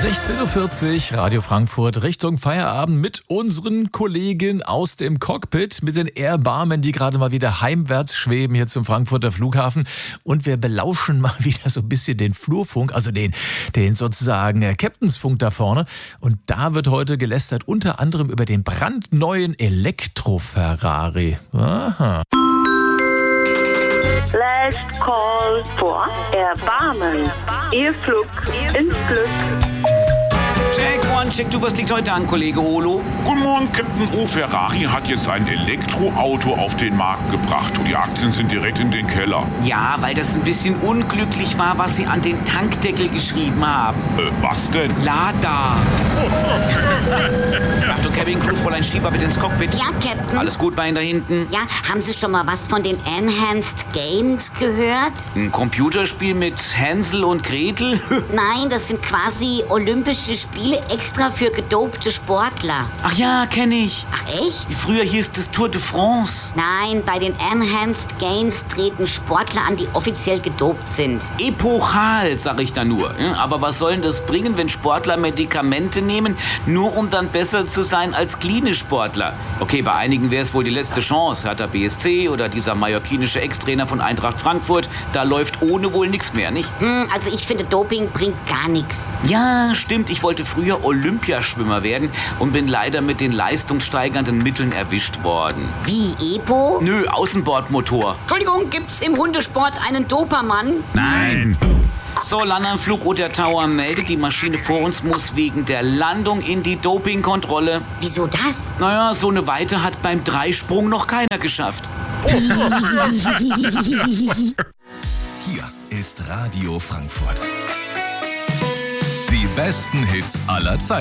16:40 Uhr, Radio Frankfurt, Richtung Feierabend mit unseren Kollegen aus dem Cockpit, mit den Air Barmen, die gerade mal wieder heimwärts schweben hier zum Frankfurter Flughafen. Und wir belauschen mal wieder so ein bisschen den Flurfunk, also den sozusagen Captainsfunk da vorne. Und da wird heute gelästert unter anderem über den brandneuen Elektro-Ferrari. Aha. Last call for Erbarmen. Ihr Flug ins Glück. Check, du, was liegt heute an, Kollege Holo? Guten Morgen, Captain O. Ferrari hat jetzt ein Elektroauto auf den Markt gebracht und die Aktien sind direkt in den Keller. Ja, weil das ein bisschen unglücklich war, was Sie an den Tankdeckel geschrieben haben. Was denn? Lada. Achtung, Cabin Crew, Fräulein Schieber, bitte ins Cockpit. Ja, Captain. Alles gut bei Ihnen da hinten? Ja, haben Sie schon mal was von den Enhanced Games gehört? Ein Computerspiel mit Hänsel und Gretel? Nein, das sind quasi olympische Spiele extra für gedopte Sportler. Ach ja, kenne ich. Ach echt? Früher hieß das Tour de France. Nein, bei den Enhanced Games treten Sportler an, die offiziell gedopt sind. Epochal, sag ich da nur. Aber was soll denn das bringen, wenn Sportler Medikamente nehmen, nur um dann besser zu sein als cleane Sportler? Okay, bei einigen wäre es wohl die letzte Chance. Hertha BSC oder dieser mallorquinische Ex-Trainer von Eintracht Frankfurt, da läuft ohne wohl nichts mehr, nicht? Also ich finde, Doping bringt gar nichts. Ja, stimmt. Ich wollte früher Olympiaschwimmer werden und bin leider mit den leistungssteigernden Mitteln erwischt worden. Wie, Epo? Nö, Außenbordmotor. Entschuldigung, gibt's im Hundesport einen Dopermann? Nein. So, Landanflug Otter Tower meldet, die Maschine vor uns muss wegen der Landung in die Dopingkontrolle. Wieso das? Naja, so eine Weite hat beim Dreisprung noch keiner geschafft. Hier ist Radio Frankfurt. Die besten Hits aller Zeiten.